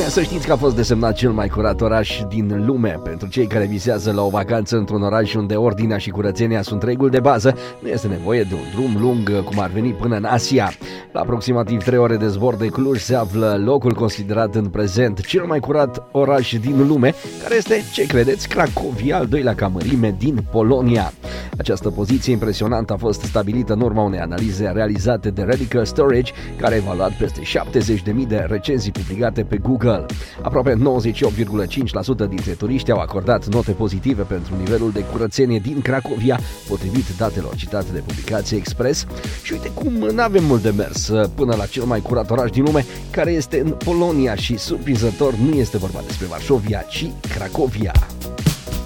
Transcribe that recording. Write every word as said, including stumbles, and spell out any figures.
Să știți că a fost desemnat cel mai curat oraș din lume. Pentru cei care visează la o vacanță într-un oraș unde ordinea și curățenia sunt reguli de bază, nu este nevoie de un drum lung cum ar veni până în Asia. La aproximativ trei ore de zbor de Cluj se află locul considerat în prezent cel mai curat oraș din lume, care este, ce credeți, Cracovia, al doilea ca mărime din Polonia. Această poziție impresionantă a fost stabilită în urma unei analize realizate de Radical Storage, care a evaluat peste șaptezeci de mii de recenzii publicate pe Google. Aproape nouăzeci și opt virgulă cinci la sută dintre turiști au acordat note pozitive pentru nivelul de curățenie din Cracovia, potrivit datelor citate de publicație Express. Și uite cum n-avem mult de mers până la cel mai curat oraș din lume, care este în Polonia și, surprinzător, nu este vorba despre Varșovia, ci Cracovia.